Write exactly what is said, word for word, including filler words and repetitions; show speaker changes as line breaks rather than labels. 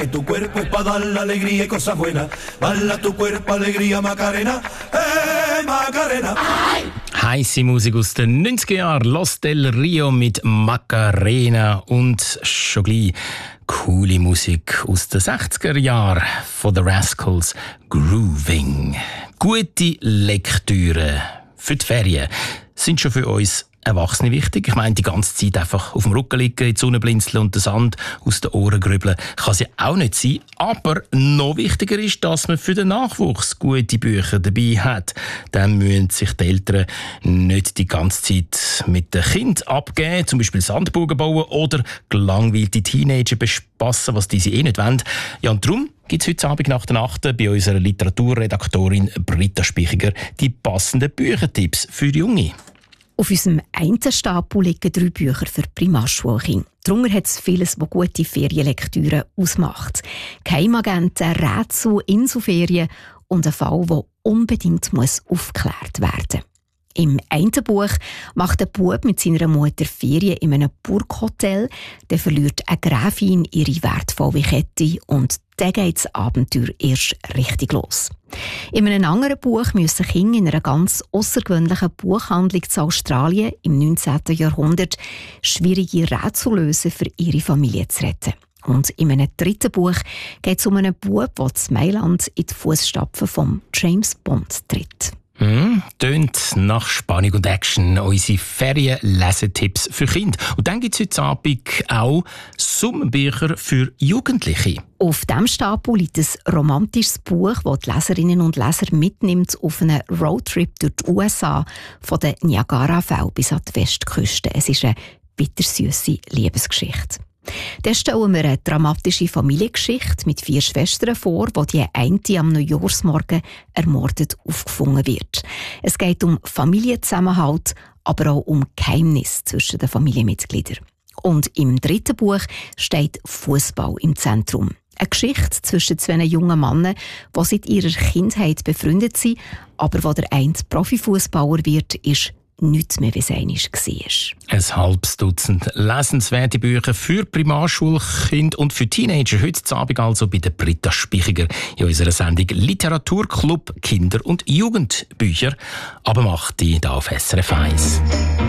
Tu cuerpo es para dar la alegría y cosas buenas. Bala tu cuerpo, alegría, Macarena. Hey, Macarena.
Heisse Musik aus den neunziger Jahren. Los del Rio mit Macarena. Und schon gleich coole Musik aus den sechziger Jahren von The Rascals. Grooving. Gute Lektüre für die Ferien sind schon für uns Erwachsene wichtig. Ich meine, die ganze Zeit einfach auf dem Rücken liegen, in die Sonne blinzeln und den Sand aus den Ohren grübeln, kann sie auch nicht sein. Aber noch wichtiger ist, dass man für den Nachwuchs gute Bücher dabei hat. Dann müssen sich die Eltern nicht die ganze Zeit mit den Kindern abgeben, zum Beispiel Sandburgen bauen oder gelangweilte Teenager bespassen, was diese eh nicht wollen. Ja, und darum gibt es heute Abend nach der Nacht bei unserer Literaturredaktorin Britta Spichiger die passenden Büchertipps für Junge.
Auf unserem einen Stapel liegen drei Bücher für Primarschulkinder. Darunter hat es vieles, was gute Ferienlektüre ausmacht. Geheimagenten, Rätsel, Inselferien und ein Fall, der unbedingt muss aufgeklärt werden muss. Im einen Buch macht ein Bub mit seiner Mutter Ferien in einem Burghotel. Dann verliert eine Gräfin ihre wertvolle Kette und dann geht das Abenteuer erst richtig los. In einem anderen Buch müssen Kinder in einer ganz außergewöhnlichen Buchhandlung in Australien im neunzehnten Jahrhundert schwierige Rätsel lösen, für ihre Familie zu retten. Und in einem dritten Buch geht es um einen Bub, der in Mailand in die Fußstapfen von James Bond tritt.
Mm, tönt nach Spannung und Action. Unsere Ferien-Lesetipps für Kinder. Und dann gibt es heute Abend auch Sommerbücher für Jugendliche.
Auf diesem Stapel liegt ein romantisches Buch, das die Leserinnen und Leser mitnimmt auf einen Roadtrip durch die U S A, von den Niagara-Fällen bis an die Westküste. Es ist eine bittersüße Liebesgeschichte. Dann stellen wir eine dramatische Familiengeschichte mit vier Schwestern vor, wo die eine am Neujahrsmorgen ermordet aufgefunden wird. Es geht um Familienzusammenhalt, aber auch um Geheimnisse zwischen den Familienmitgliedern. Und im dritten Buch steht Fußball im Zentrum. Eine Geschichte zwischen zwei jungen Männern, die seit ihrer Kindheit befreundet sind, aber wo der eine Profifußballer wird, ist nichts mehr, wie es einmal war.
Ein halbes Dutzend lesenswerte Bücher für Primarschulkinder und für Teenager. Heute Abend also bei der Britta Spichiger in unserer Sendung Literaturclub Kinder- und Jugendbücher. Aber macht die da auf S R F eins.